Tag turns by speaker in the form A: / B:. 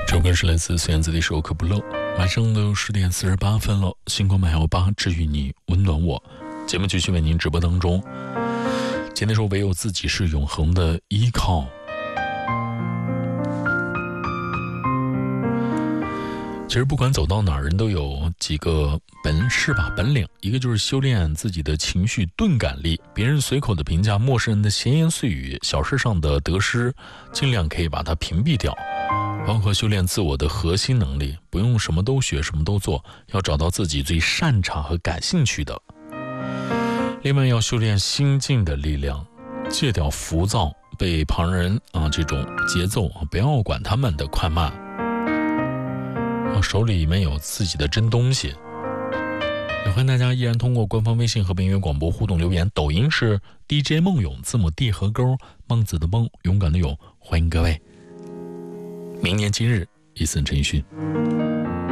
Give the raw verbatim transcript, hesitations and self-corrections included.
A: 这首歌是来自孙燕姿的一首《可不乐》。晚上的十点四十八分了，星光麦幺八治愈你，温暖我。节目继续为您直播当中。今天说唯有自己是永恒的依靠。其实不管走到哪儿，人都有几个本事吧，本领。一个就是修炼自己的情绪钝感力，别人随口的评价，陌生人的闲言碎语，小事上的得失，尽量可以把它屏蔽掉。包括修炼自我的核心能力，不用什么都学，什么都做，要找到自己最擅长和感兴趣的。另外要修炼心境的力量，戒掉浮躁，被旁人啊这种节奏不要管他们的快慢。手里面有自己的真东西。也欢迎大家依然通过官方微信和北京广播互动留言，抖音是 D J 梦勇，字母 D 和勾，孟子的孟，勇敢的勇，欢迎各位。明年今日，一森陈奕迅。